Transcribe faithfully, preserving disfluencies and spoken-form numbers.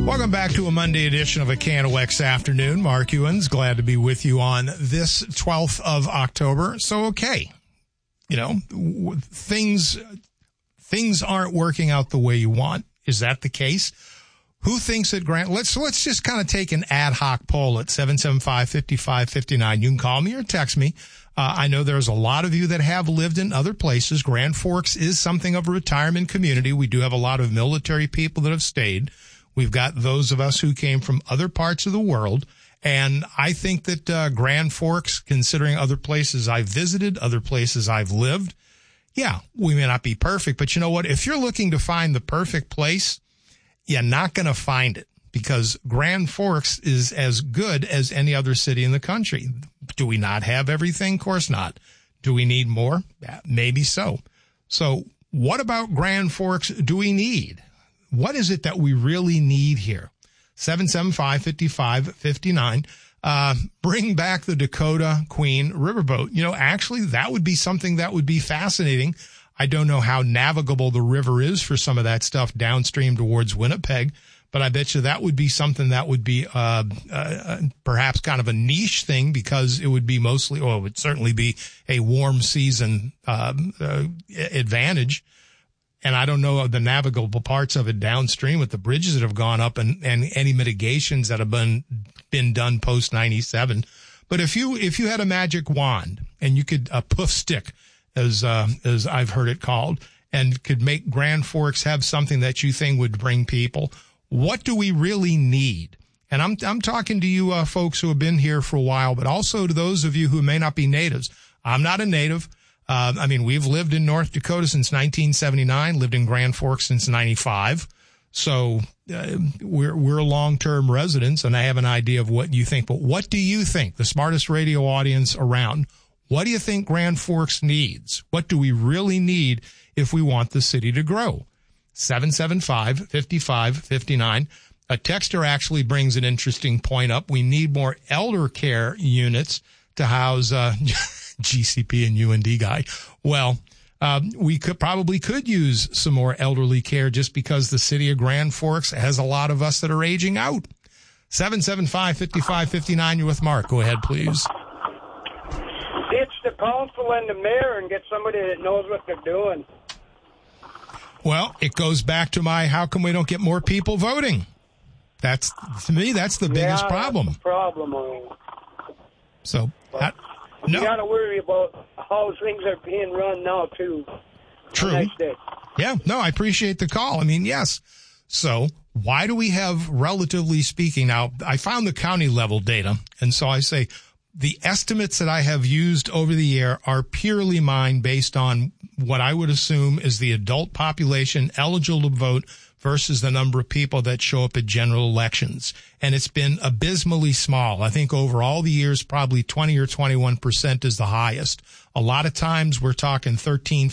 Welcome back to a Monday edition of A Can of Wex Afternoon. Mark Ewens, glad to be with you on this twelfth of October. So, okay, you know, w- things things aren't working out the way you want. Is that the case? Who thinks that Grant? Let's let's just kind of take an ad hoc poll at seven seven five, five five five nine. You can call me or text me. Uh, I know there's a lot of you that have lived in other places. Grand Forks is something of a retirement community. We do have a lot of military people that have stayed. We've got those of us who came from other parts of the world. And I think that uh, Grand Forks, considering other places I've visited, other places I've lived, yeah, we may not be perfect. But you know what? If you're looking to find the perfect place, you're not going to find it, because Grand Forks is as good as any other city in the country. Do we not have everything? Of course not. Do we need more? Yeah, maybe so. So what about Grand Forks do we need? What is it that we really need here? seven seven five, five five five nine. Uh, bring back the Dakota Queen riverboat. You know, actually, that would be something that would be fascinating. I don't know how navigable the river is for some of that stuff downstream towards Winnipeg, but I bet you that would be something that would be uh, uh perhaps kind of a niche thing, because it would be mostly, or it would certainly be a warm season uh, uh advantage. And I don't know the navigable parts of it downstream with the bridges that have gone up and, and any mitigations that have been been done post ninety-seven. But if you if you had a magic wand and you could a poof stick, as uh, as I've heard it called, and could make Grand Forks have something that you think would bring people, what do we really need? And I'm I'm talking to you uh, folks who have been here for a while, but also to those of you who may not be natives. I'm not a native. Uh, I mean, we've lived in North Dakota since nineteen seventy-nine, lived in Grand Forks since ninety-five. So uh, we're we're long-term residents, and I have an idea of what you think. But what do you think, the smartest radio audience around? What do you think Grand Forks needs? What do we really need if we want the city to grow? seven seven five, five five five nine. A texter actually brings an interesting point up. We need more elder care units to house uh G C P and U N D guy. Well, um, we could probably could use some more elderly care, just because the city of Grand Forks has a lot of us that are aging out. seven seven five, five five five nine. You're with Mark. Go ahead, please. Ditch the council and the mayor and get somebody that knows what they're doing. Well, it goes back to my, how come we don't get more people voting? That's, to me, that's the biggest yeah, problem. That's the problem. uh, So, that, You no. got to worry about how things are being run now, too. True. Nice day. Yeah, no, I appreciate the call. I mean, yes. So why do we have, relatively speaking, now I found the county level data, and so I say the estimates that I have used over the year are purely mine based on what I would assume is the adult population eligible to vote versus the number of people that show up at general elections. And it's been abysmally small. I think over all the years, probably twenty or twenty-one percent is the highest. A lot of times we're talking thirteen,